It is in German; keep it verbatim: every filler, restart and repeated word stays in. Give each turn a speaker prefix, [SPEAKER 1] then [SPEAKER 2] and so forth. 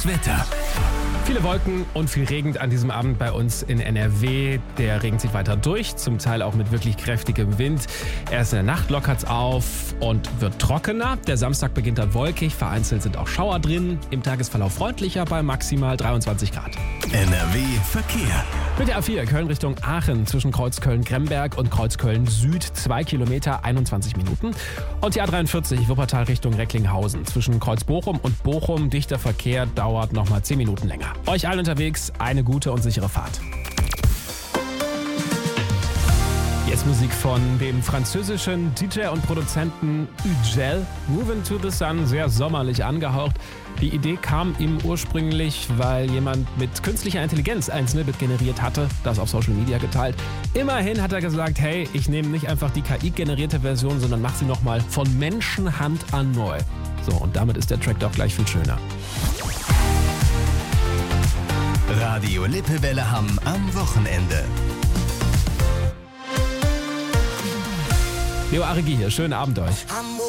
[SPEAKER 1] Das Wetter.
[SPEAKER 2] Viele Wolken und viel Regen an diesem Abend bei uns in N R W. Der Regen zieht weiter durch, zum Teil auch mit wirklich kräftigem Wind. Erst in der Nacht lockert es auf und wird trockener. Der Samstag beginnt dann wolkig, vereinzelt sind auch Schauer drin. Im Tagesverlauf freundlicher bei maximal dreiundzwanzig Grad.
[SPEAKER 1] N R W Verkehr.
[SPEAKER 2] Mit der A vier Köln Richtung Aachen zwischen Kreuzköln-Gremberg und Kreuzköln-Süd zwei Kilometer, einundzwanzig Minuten. Und die A dreiundvierzig Wuppertal Richtung Recklinghausen zwischen Kreuzbochum und Bochum. Dichter Verkehr dauert nochmal zehn Minuten länger. Euch allen unterwegs eine gute und sichere Fahrt. Jetzt Musik von dem französischen D J und Produzenten Ugel. Moving to the Sun, sehr sommerlich angehaucht. Die Idee kam ihm ursprünglich, weil jemand mit künstlicher Intelligenz ein Snippet generiert hatte, das auf Social Media geteilt. Immerhin hat er gesagt, hey, ich nehme nicht einfach die K I-generierte Version, sondern mache sie nochmal von Menschenhand an neu. So, und damit ist der Track doch gleich viel schöner.
[SPEAKER 1] Radio Lippewelle Hamm am Wochenende.
[SPEAKER 2] Leo Aregi hier, schönen Abend euch.